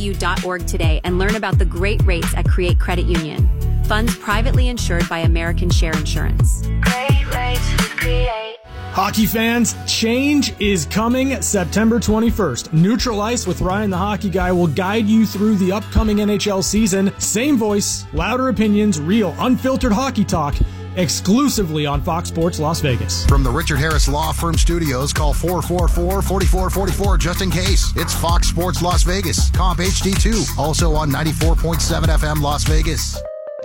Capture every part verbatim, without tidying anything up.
U dot org today and learn about the great rates at Create Credit Union. Funds privately insured by American Share Insurance. Great rates with Create. Hockey fans, change is coming September twenty-first. Neutral Ice with Ryan the Hockey Guy will guide you through the upcoming N H L season. Same voice, louder opinions, real, unfiltered hockey talk, exclusively on Fox Sports Las Vegas. From the Richard Harris Law Firm Studios, call four four four, four four four four just in case. It's Fox Sports Las Vegas, Comp H D two, also on ninety-four point seven F M Las Vegas.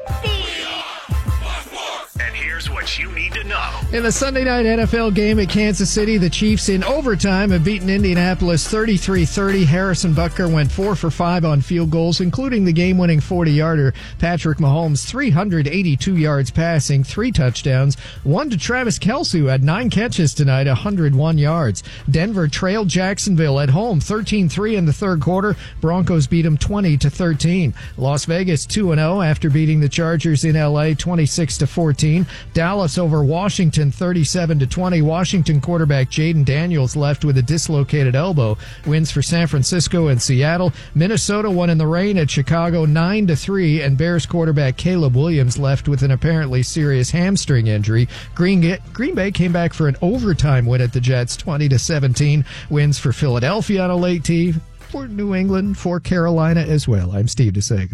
And here's what you need to know. In the Sunday night N F L game at Kansas City, the Chiefs in overtime have beaten Indianapolis thirty-three thirty. Harrison Butker went four for five on field goals, including the game-winning forty-yarder. Patrick Mahomes, three hundred eighty-two yards passing, three touchdowns. One to Travis Kelce, who had nine catches tonight, one hundred one yards. Denver trailed Jacksonville at home thirteen three in the third quarter. Broncos beat them twenty to thirteen. Las Vegas two and oh after beating the Chargers in L A twenty-six to fourteen. Dallas over Washington thirty-seven to twenty. Washington quarterback Jaden Daniels left with a dislocated elbow. Wins for San Francisco and Seattle. Minnesota won in the rain at Chicago nine to three, and Bears quarterback Caleb Williams left with an apparently serious hamstring injury. Green, Green Bay came back for an overtime win at the Jets twenty to seventeen. Wins for Philadelphia on a late tee, for New England, for Carolina as well. I'm Steve DeSager.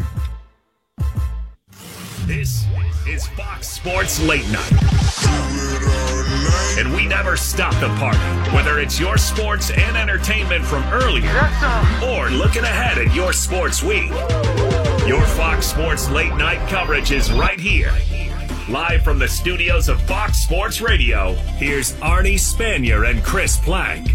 This is Fox Sports Late Night. And we never stop the party, whether it's your sports and entertainment from earlier or looking ahead at your sports week. Your Fox Sports Late Night coverage is right here. Live from the studios of Fox Sports Radio, here's Arnie Spanier and Chris Plank.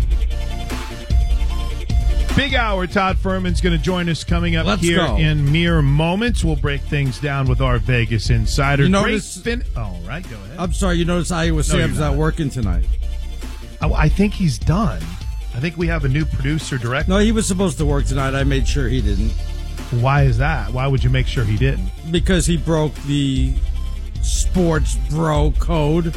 Big hour. Todd Furman's going to join us coming up Let's here go. in mere moments. We'll break things down with our Vegas insider. You Great notice, fin- All right, go ahead. I'm sorry, you notice Iowa Sam's not. not working tonight. I, I think he's done. I think we have a new producer director. No, he was supposed to work tonight. I made sure he didn't. Why is that? Why would you make sure he didn't? Because he broke the sports bro code.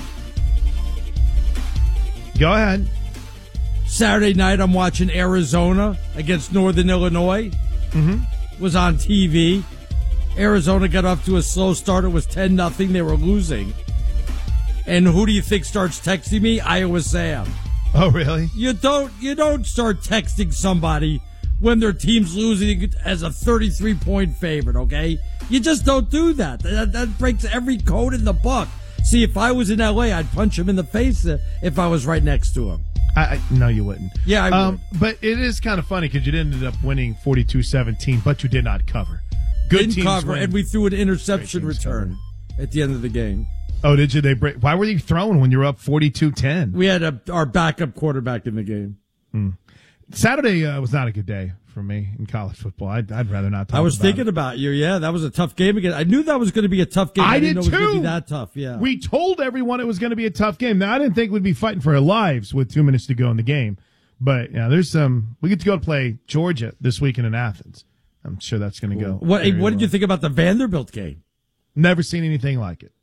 Go ahead. Saturday night, I'm watching Arizona against Northern Illinois. Mm-hmm. Was on T V. Arizona got off to a slow start. It was ten nothing. They were losing. And who do you think starts texting me? Iowa Sam. Oh, really? You don't you don't start texting somebody when their team's losing as a thirty-three point favorite, okay? You just don't do that. That, that breaks every code in the book. See, if I was in L A, I'd punch him in the face if I was right next to him. I, I No, you wouldn't. Yeah, I would. Um, but it is kind of funny because you ended up winning forty-two seventeen, but you did not cover. Good Didn't teams cover, win. and we threw an interception return at the end of the game. Oh, did you? They break? Why were you throwing when you were up forty-two ten? We had a, our backup quarterback in the game. Hmm. Saturday uh, was not a good day for me in college football. I'd, I'd rather not talk I was about thinking it. about you. Yeah, that was a tough game again. I knew that was going to be a tough game. I, I did didn't know it was going to too. be that tough. Yeah, We told everyone it was going to be a tough game. Now, I didn't think we'd be fighting for our lives with two minutes to go in the game. But yeah, there's some. We get to go play Georgia this weekend in Athens. I'm sure that's going to go. What very What did well. you think about the Vanderbilt game? Never seen anything like it.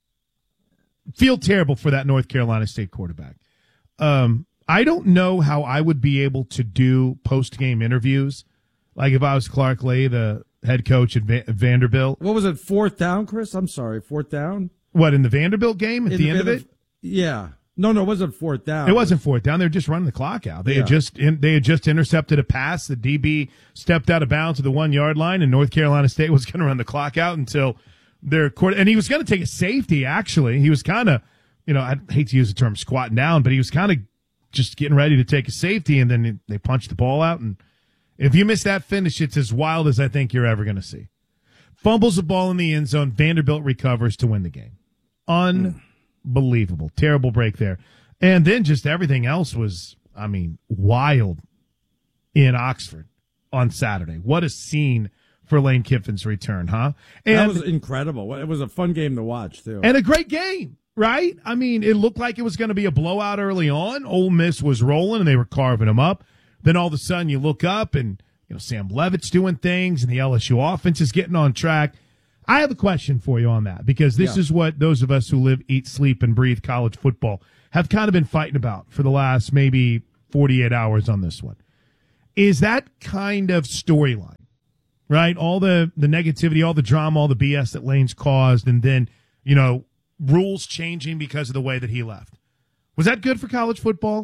Feel terrible for that North Carolina State quarterback. Um, I don't know how I would be able to do post-game interviews. Like if I was Clark Lea, the head coach at Va- Vanderbilt. What was it? Fourth down, Chris? I'm sorry, fourth down. What, in the Vanderbilt game at In the end of it? Yeah. No, no, it wasn't fourth down. It wasn't fourth down. They were just running the clock out. They Yeah. had just in, they had just intercepted a pass. The D B stepped out of bounds to the one yard line, and North Carolina State was going to run the clock out until their court. And he was going to take a safety. Actually, he was kind of, you know, I hate to use the term squatting down, but he was kind of just getting ready to take a safety, and then they punched the ball out. And if you miss that finish, it's as wild as I think you're ever going to see. Fumbles the ball in the end zone. Vanderbilt recovers to win the game. Unbelievable. Terrible break there. And then just everything else was, I mean, wild in Oxford on Saturday. What a scene for Lane Kiffin's return, huh? And, that was incredible. It was a fun game to watch, too. And a great game, right? I mean, it looked like it was going to be a blowout early on. Ole Miss was rolling, and they were carving them up. Then all of a sudden you look up, and you know Sam Levitt's doing things, and the L S U offense is getting on track. I have a question for you on that, because this Yeah. is what those of us who live, eat, sleep, and breathe college football have kind of been fighting about for the last maybe forty-eight hours on this one. Is that kind of storyline right? All the, the negativity, all the drama, all the B S that Lane's caused, and then, you know, rules changing because of the way that he left. Was that good for college football?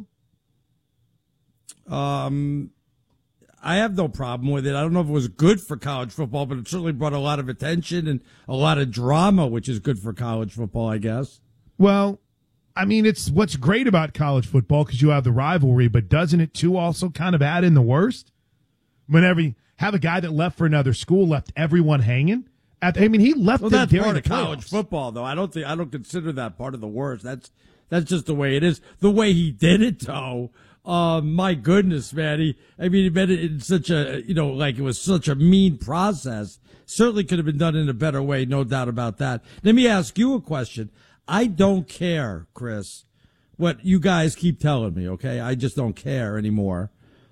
Um, I have no problem with it. I don't know if it was good for college football, but it certainly brought a lot of attention and a lot of drama, which is good for college football, I guess. Well, I mean, it's what's great about college football because you have the rivalry, but doesn't it too also kind of add in the worst? Whenever you have a guy that left for another school, left everyone hanging. At, I mean, he left. Well, them that's during part the of college playoffs. football, though. I don't think I don't consider that part of the worst. That's that's just the way it is. The way he did it, though. Uh, my goodness, man. He, I mean, he made it in such a, you know, like it was such a mean process. Certainly could have been done in a better way, no doubt about that. Let me ask you a question. I don't care, Chris, what you guys keep telling me, okay? I just don't care anymore.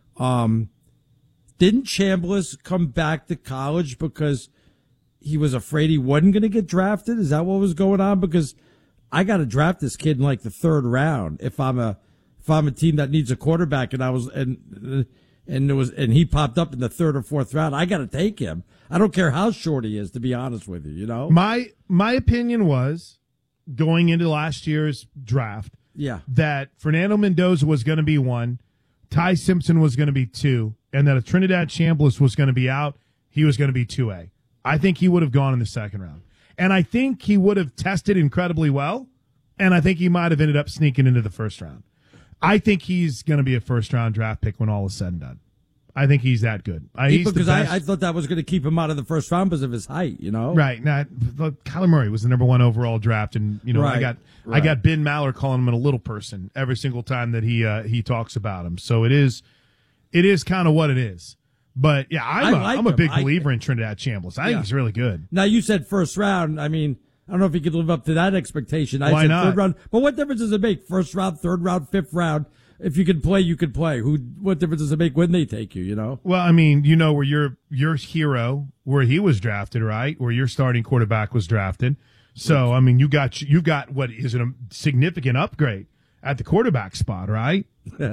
Um, didn't Chambliss come back to college because he was afraid he wasn't going to get drafted? Is that what was going on? Because I got to draft this kid in like the third round if I'm a if I'm a team that needs a quarterback, and I was and and it was and he popped up in the third or fourth round. I got to take him. I don't care how short he is, to be honest with you. You know, my my opinion was going into last year's draft, yeah, that Fernando Mendoza was going to be one, Ty Simpson was going to be two, and that if Trinidad Chambliss was going to be out, he was going to be two A. I think he would have gone in the second round. And I think he would have tested incredibly well, and I think he might have ended up sneaking into the first round. I think he's going to be a first-round draft pick when all is said and done. I think he's that good. Uh, he's because the best. I, I thought that was going to keep him out of the first round because of his height, you know? Right. Now, Kyler Murray was the number one overall draft, and you know Right, I got right. I got Ben Maller calling him a little person every single time that he uh, he talks about him. So it is it is kind of what it is. But yeah, I'm I a, like I'm a him. big I- believer in Trinidad Chambliss. I Yeah. think he's really good. Now, you said first round. I mean, I don't know if he could live up to that expectation. I Why said not? third round. But what difference does it make? First round, third round, fifth round. If you can play, you can play. Who? What difference does it make when they take you, you know? Well, I mean, you know where your your hero, where he was drafted, right? Where your starting quarterback was drafted. So, I mean, you got you got what is a significant upgrade at the quarterback spot, right?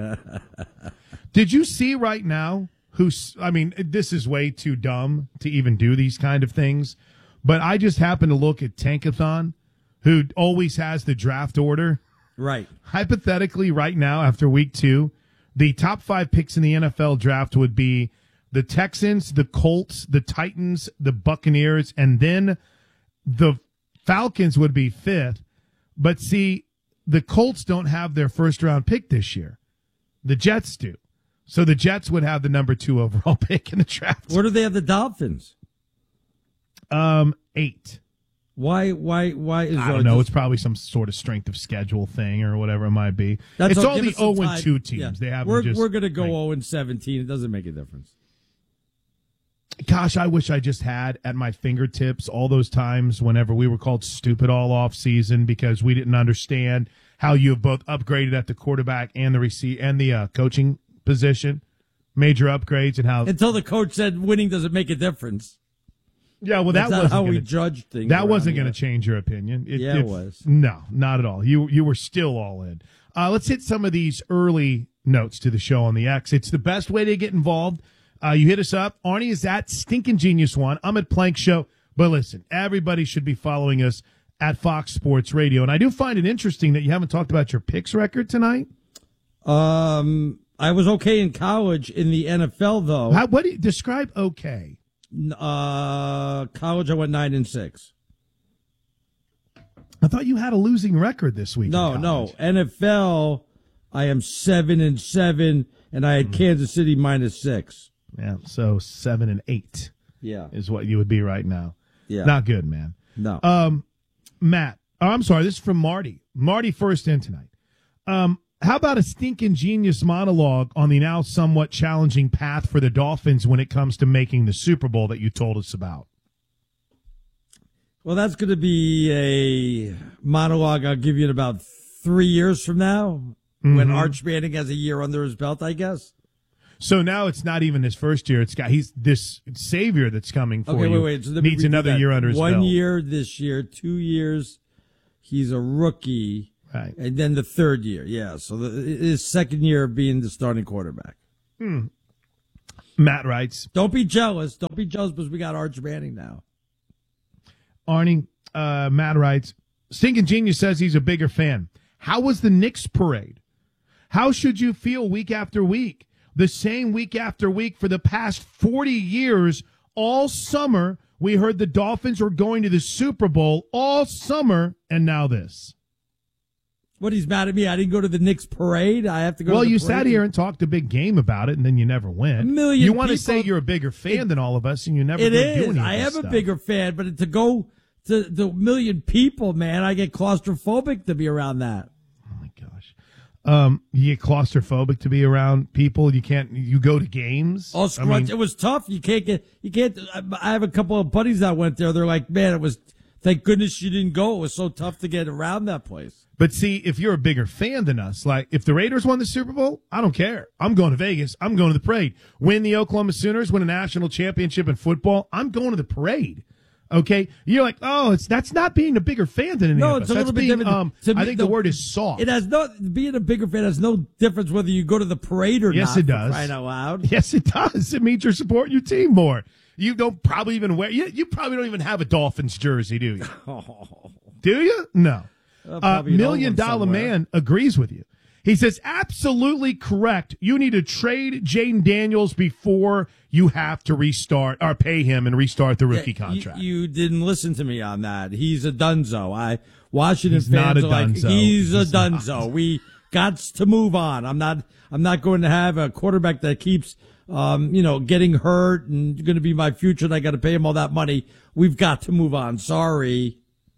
Did you see right now who's, I mean, this is way too dumb to even do these kind of things, but I just happened to look at Tankathon, who always has the draft order. Right. Hypothetically, right now, after week two, the top five picks in the N F L draft would be the Texans, the Colts, the Titans, the Buccaneers, and then the Falcons would be fifth. But see, the Colts don't have their first round pick this year. The Jets do. So the Jets would have the number two overall pick in the draft. Where do they have the Dolphins? Um, eight. Why? Why? Why is I there don't know. just- It's probably some sort of strength of schedule thing or whatever it might be. That's it's all give the us some oh and time. two teams. Yeah. They have We're just we're gonna go like- zero and seventeen. It doesn't make a difference. Gosh, I wish I just had at my fingertips all those times whenever we were called stupid all off season because we didn't understand how you have both upgraded at the quarterback and the receive and the uh, coaching position, major upgrades, and how Until the coach said winning doesn't make a difference. yeah, well that That's not wasn't how gonna, we judged things. that around wasn't here. going to change your opinion. Yeah, it was. No, not at all. You you were still all in. Uh, let's hit some of these early notes to the show on the X. It's the best way to get involved. Uh, you hit us up. Arnie is at Stinkin' Genius One. I'm at Plank Show. But listen, everybody should be following us at Fox Sports Radio. And I do find it interesting that you haven't talked about your picks record tonight. Um, I was okay in college. In the N F L, though, How, what do you, describe okay? uh, college I went nine and six. I thought you had a losing record this week. No, in no. college. N F L, I am seven and seven, and I had Hmm. Kansas City minus six. Yeah, so seven and eight Yeah, is what you would be right now. yeah. Not good, man. no. Um, Matt, oh, I'm sorry. This is from Marty. Marty first in tonight. Um, how about a stinking genius monologue on the now somewhat challenging path for the Dolphins when it comes to making the Super Bowl that you told us about? Well, that's going to be a monologue I'll give you in about three years from now, when Mm-hmm. Arch Manning has a year under his belt, I guess. So now it's not even his first year. It's got he's this savior that's coming for Okay, you. wait, wait. So let me needs redo another that. year under his One belt. year this year, two years, he's a rookie, Right. and then the third year. Yeah, so the, his second year of being the starting quarterback. Matt writes, Don't be jealous. Don't be jealous because we got Arch Manning now. Arnie, uh, Matt writes, Stinking Genius says he's a bigger fan. How was the Knicks parade? How should you feel week after week? The same week after week for the past forty years, all summer, we heard the Dolphins were going to the Super Bowl all summer, and now this. What, he's mad at me? I didn't go to the Knicks parade? I have to go well, to the you parade? sat here and talked a big game about it, and then you never went. A million You want to people- say you're a bigger fan It- than all of us, and you never It go do is. any of I this am stuff. a bigger fan, but to go to the million people, man, I get claustrophobic to be around that. Oh, my gosh. Um, you get claustrophobic to be around people. You can't, you go to games. Oh, I scrunch! mean, it was tough. You can't get. You can't. I I have a couple of buddies that went there. They're like, man, it was. Thank goodness you didn't go. It was so tough to get around that place. But see, if you're a bigger fan than us, like if the Raiders won the Super Bowl, I don't care. I'm going to Vegas. I'm going to the parade. Win the Oklahoma Sooners, win a national championship in football, I'm going to the parade. Okay, you're like, oh, it's that's not being a bigger fan than any No, of it's us. a That's little bit being, different. Um, To I me, think the- the word is soft. It has no being a bigger fan has no difference whether you go to the parade or Yes, not. it for does. Crying out loud. Yes, it does. It means you're supporting your team more. You don't probably even wear. You, you probably don't even have a Dolphins jersey, do you? Do you? No. Uh, Uh, probably an old Million one Dollar somewhere. Man agrees with you. He says, absolutely correct. You need to trade Jaden Daniels before you have to restart or pay him and restart the rookie Yeah, contract. You, you didn't listen to me on that. He's a dunzo. I Washington He's fans not a are like, dunzo. he's a He's not. dunzo. We got to move on. I'm not. I'm not going to have a quarterback that keeps, um, you know, getting hurt and going to be my future. And I got to pay him all that money. We've got to move on. Sorry.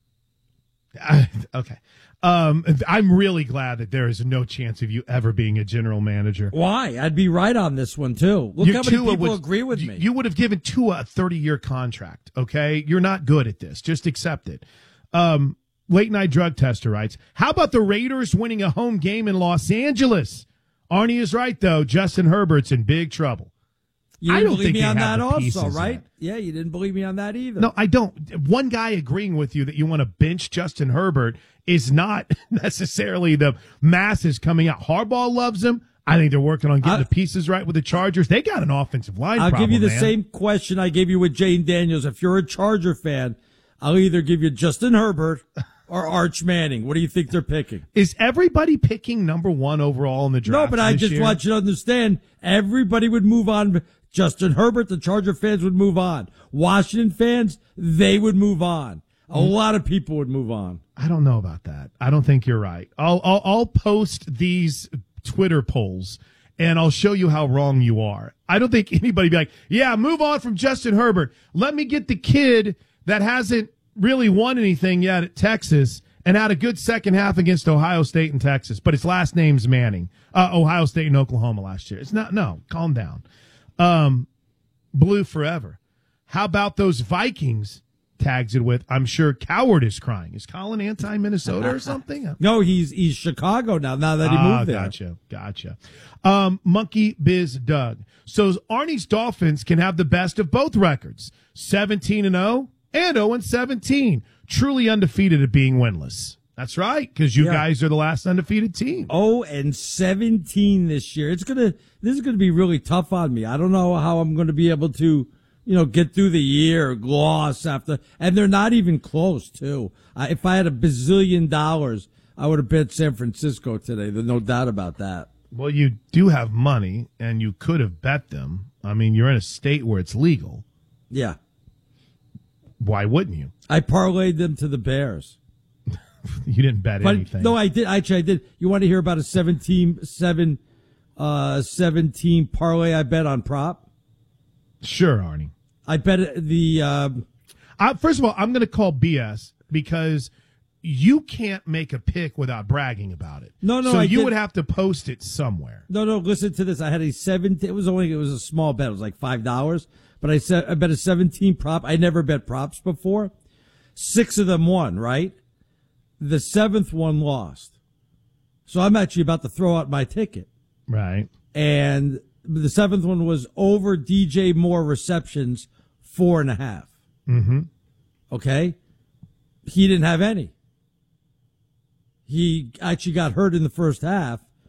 I- okay. Um, I'm really glad that there is no chance of you ever being a general manager. Why? I'd be right on this one too. Look Your how many Tua people was- agree with you- me. You would have given Tua a thirty-year contract, okay? You're not good at this. Just accept it. Um, Late Night Drug Tester writes, how about the Raiders winning a home game in Los Angeles? Arnie is right, though. Justin Herbert's in big trouble. You I didn't don't believe think me they on have that the also, pieces right? yet. Yeah, you didn't believe me on that either. No, I don't. One guy agreeing with you that you want to bench Justin Herbert is not necessarily the masses coming out. Harbaugh loves him. I think they're working on getting I- the pieces right with the Chargers. They got an offensive line I'll problem, give you the man. same question I gave you with Jane Daniels. If you're a Charger fan, I'll either give you Justin Herbert or Arch Manning. What do you think they're picking? Is everybody picking number one overall in the draft? No, but I this just year? want you to understand everybody would move on. Justin Herbert, the Charger fans would move on. Washington fans, they would move on. A lot of people would move on. I don't know about that. I don't think you're right. I'll, I'll I'll post these Twitter polls and I'll show you how wrong you are. I don't think anybody be like, yeah, move on from Justin Herbert. Let me get the kid that hasn't really won anything yet at Texas and had a good second half against Ohio State and Texas, but his last name's Manning. Uh, Ohio State and Oklahoma last year. It's not. No, calm down. Um, Blue forever. How about those Vikings? Tags it with, I'm sure Coward is crying. Is Colin anti-Minnesota or something? No, he's he's Chicago now. Now that he Ah, moved there, gotcha, gotcha. Um, Monkey Biz Doug. So Arnie's Dolphins can have the best of both records: seventeen and zero and zero and seventeen. Truly undefeated at being winless. That's right, because you Yeah. guys are the last undefeated team. Oh, and seventeen this year. It's gonna. This is gonna be really tough on me. I don't know how I'm gonna be able to, you know, get through the year, gloss after, and they're not even close too. I, if I had a bazillion dollars, I would have bet San Francisco today. There's no doubt about that. Well, you do have money, and you could have bet them. I mean, you're in a state where it's legal. Yeah, Why wouldn't you? I parlayed them to the Bears. You didn't bet But anything. no, I did. Actually, I did. You want to hear about a seventeen, seven, uh, seventeen parlay I bet on prop? Sure, Arnie. I bet the. Um, Uh, first of all, I'm going to call B S because you can't make a pick without bragging about it. No, no, So I you did- would have to post it somewhere. No, no. Listen to this. I had a seventeen. It was only. It was a small bet. It was like five dollars. But I said I bet a seventeen prop. I never bet props before. Six of them won. Right. The seventh one lost. So I'm actually about to throw out my ticket. Right. And the seventh one was over D J Moore receptions, four and a half. Mm-hmm. Okay. He didn't have any. He actually got hurt in the first half.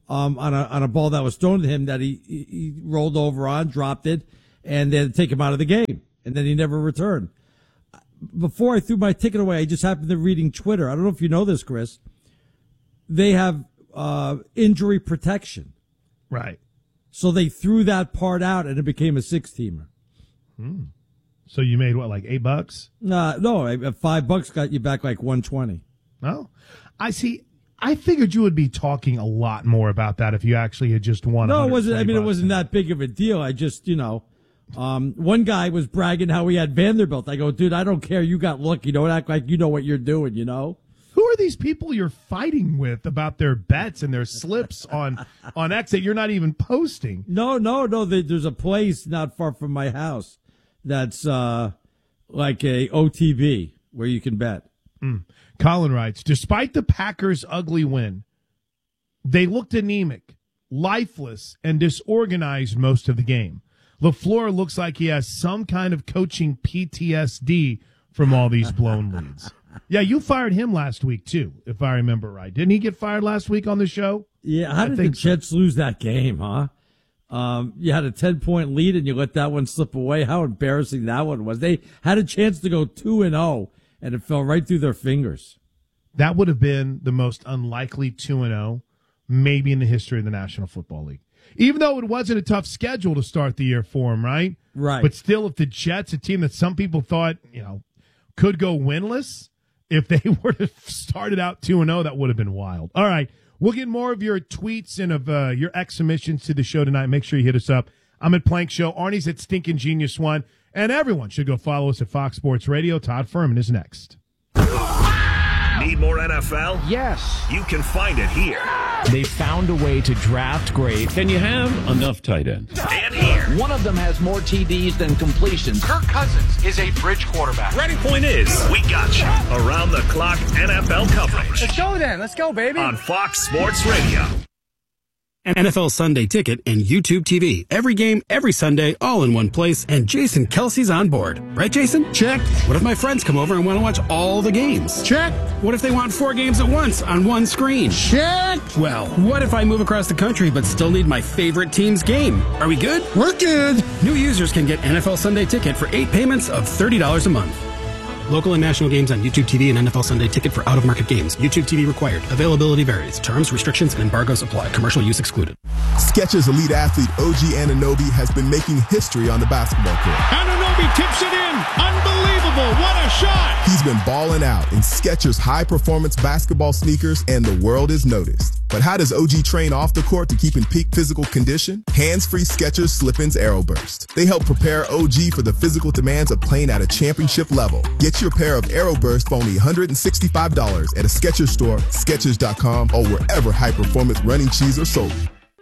um, on a on a ball that was thrown to him that he, he, he rolled over on, dropped it, and they had to take him out of the game, and then he never returned. Before I threw my ticket away, I just happened to reading Twitter. I don't know if you know this, Chris. They have uh, injury protection. Right. So they threw that part out, and it became a six-teamer. Hmm. So you made, what, like eight bucks? Uh, no, five bucks got you back like one twenty. Oh, I see. I figured you would be talking a lot more about that if you actually had just won. No, it wasn't. I mean, it wasn't that big of a deal. I just, you know, um, one guy was bragging how he had Vanderbilt. I go, dude, I don't care. You got lucky. Don't act like you know what you're doing, you know? Who are these people you're fighting with about their bets and their slips on on X that you're not even posting? No, no, no. There's a place not far from my house that's uh, like a O T B where you can bet. Mm. Colin writes, despite the Packers' ugly win, they looked anemic, lifeless, and disorganized most of the game. LaFleur looks like he has some kind of coaching P T S D from all these blown leads. Yeah, you fired him last week, too, if I remember right. Didn't he get fired last week on the show? Yeah, how I did the Jets so. lose that game, huh? Um, you had a ten-point lead, and you let that one slip away. How embarrassing that one was. They had a chance to go two and oh, and it fell right through their fingers. That would have been the most unlikely two and oh maybe in the history of the National Football League. Even though it wasn't a tough schedule to start the year for them, right? Right. But still, if the Jets, a team that some people thought, you know, could go winless, if they were to start it out two and oh, that would have been wild. All right. We'll get more of your tweets and of uh, your ex-submissions to the show tonight. Make sure you hit us up. I'm at Plank Show. Arnie's at Stinkin' Genius One. And everyone should go follow us at Fox Sports Radio. Todd Furman is next. Need more N F L? Yes. You can find it here. They found a way to draft great. Can you have enough tight ends? And here. One of them has more T Ds than completions. Kirk Cousins is a bridge quarterback. Ready? Point is, we got you. Around the clock N F L coverage. Let's go then. Let's go, baby. On Fox Sports Radio. N F L Sunday Ticket and YouTube T V. Every game, every Sunday, all in one place. And Jason Kelsey's on board. Right, Jason? Check. What if my friends come over and want to watch all the games? Check. What if they want four games at once on one screen? Check. Well, what if I move across the country but still need my favorite team's game? Are we good? We're good. New users can get N F L Sunday Ticket for eight payments of thirty dollars a month. Local and national games on YouTube T V and N F L Sunday Ticket for out-of-market games. YouTube T V required. Availability varies. Terms, restrictions, and embargoes apply. Commercial use excluded. Skechers elite athlete O G Anunoby has been making history on the basketball court. Anunoby tips it in. Unbelievable. What a shot. He's been balling out in Skechers high-performance basketball sneakers, and the world is noticed. But how does O G train off the court to keep in peak physical condition? Hands-free Skechers Slip-ins Aeroburst. They help prepare O G for the physical demands of playing at a championship level. Get your pair of Aeroburst for only one hundred sixty-five dollars at a Skechers store, Skechers dot com, or wherever high-performance running shoes are sold.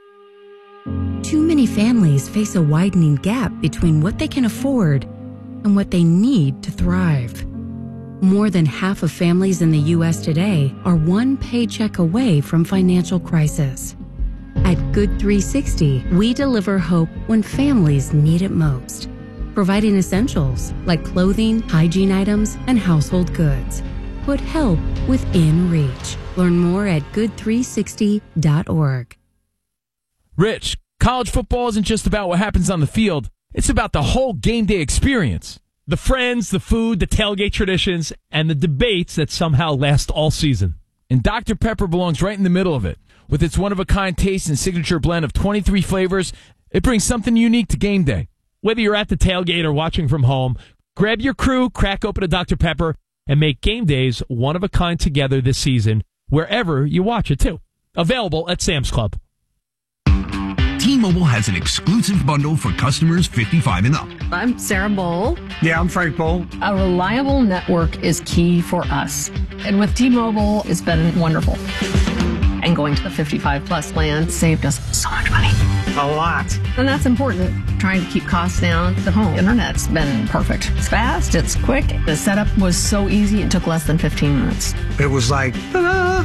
Too many families face a widening gap between what they can afford and what they need to thrive. More than half of families in the U S today are one paycheck away from financial crisis. At Good three sixty, we deliver hope when families need it most, providing essentials like clothing, hygiene items, and household goods. Put help within reach. Learn more at good three sixty dot org. Rich, college football isn't just about what happens on the field. It's about the whole game day experience. The friends, the food, the tailgate traditions, and the debates that somehow last all season. And Doctor Pepper belongs right in the middle of it. With its one-of-a-kind taste and signature blend of twenty-three flavors, it brings something unique to game day. Whether you're at the tailgate or watching from home, grab your crew, crack open a Doctor Pepper, and make game days one-of-a-kind together this season, wherever you watch it, too. Available at Sam's Club. T-Mobile has an exclusive bundle for customers fifty-five and up. I'm Sarah Bowl. Yeah, I'm Frank Bowl. A reliable network is key for us. And with T-Mobile, it's been wonderful. And going to the fifty-five plus plan saved us so much money. A lot. And that's important. Trying to keep costs down. The home internet's been perfect. It's fast, it's quick. The setup was so easy, it took less than fifteen minutes. It was like, ta-da!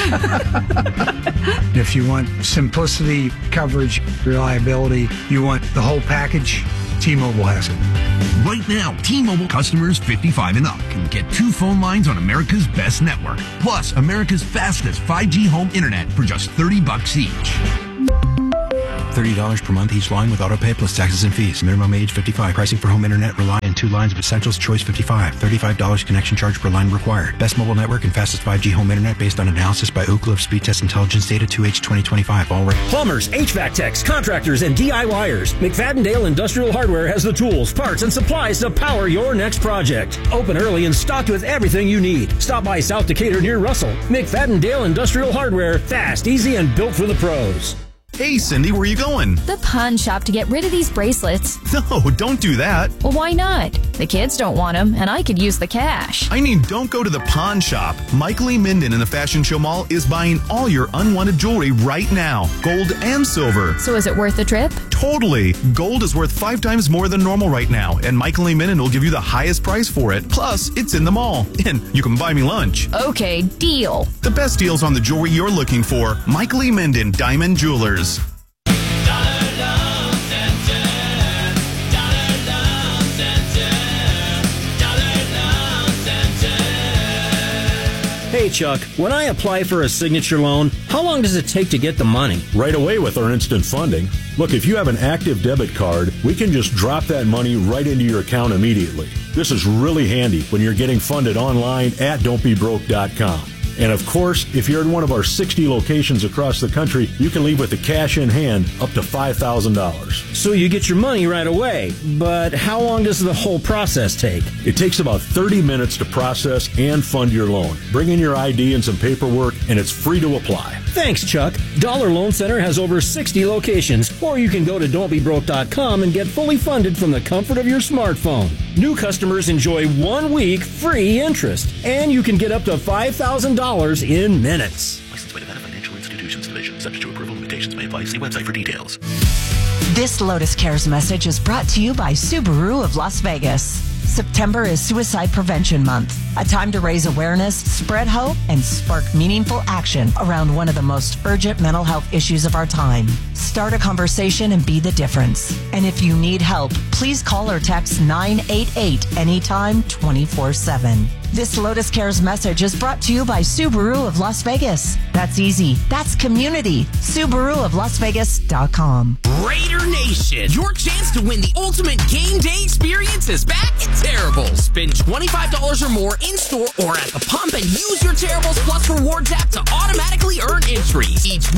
If you want simplicity, coverage, reliability, you want the whole package, T-Mobile has it. Right now, T-Mobile customers fifty-five and up can get two phone lines on America's best network, plus America's fastest five G home internet for just thirty bucks each. thirty dollars per month each line with autopay plus taxes and fees. Minimum age fifty-five. Pricing for home internet rely on two lines of Essentials Choice fifty-five. thirty-five dollars connection charge per line required. Best mobile network and fastest five G home internet based on analysis by Ookla of Speed Test Intelligence data two H twenty twenty-five. All right. Plumbers, H V A C techs, contractors, and DIYers. McFadden-Dale Industrial Hardware has the tools, parts, and supplies to power your next project. Open early and stocked with everything you need. Stop by South Decatur near Russell. McFadden-Dale Industrial Hardware. Fast, easy, and built for the pros. Hey, Cindy, where are you going? The pawn shop to get rid of these bracelets. No, don't do that. Well, why not? The kids don't want them, and I could use the cash. I mean, don't go to the pawn shop. Mike Lee Minden in the Fashion Show Mall is buying all your unwanted jewelry right now, gold and silver. So is it worth the trip? Totally. Gold is worth five times more than normal right now, and Mike Lee Minden will give you the highest price for it. Plus, it's in the mall, and you can buy me lunch. Okay, deal. The best deals on the jewelry you're looking for. Mike Lee Minden Diamond Jewelers. Hey, Chuck, when I apply for a signature loan, how long does it take to get the money? Right away with our instant funding. Look, if you have an active debit card, we can just drop that money right into your account immediately. This is really handy when you're getting funded online at don't be broke dot com. And of course, if you're in one of our sixty locations across the country, you can leave with the cash in hand up to five thousand dollars. So you get your money right away, but how long does the whole process take? It takes about thirty minutes to process and fund your loan. Bring in your I D and some paperwork, and it's free to apply. Thanks, Chuck. Dollar Loan Center has over sixty locations, or you can go to don't be broke dot com and get fully funded from the comfort of your smartphone. New customers enjoy one week free interest, and you can get up to five thousand dollars in minutes. Licensed by Nevada Financial Institutions Division. Subject to approval, limitations may apply. See website for details. This Lotus Cares message is brought to you by Subaru of Las Vegas. September is Suicide Prevention Month, a time to raise awareness, spread hope, and spark meaningful action around one of the most urgent mental health issues of our time. Start a conversation and be the difference. And if you need help, please call or text nine eight eight anytime twenty-four seven. This Lotus Cares message is brought to you by Subaru of Las Vegas. That's easy. That's community. Subaru of Las Vegas dot com. Raider Nation, your chance to win the ultimate game day experience is back at Terribles. Spend twenty-five dollars or more in-store or at the pump and use your Terribles Plus Rewards app to automatically earn entries. Each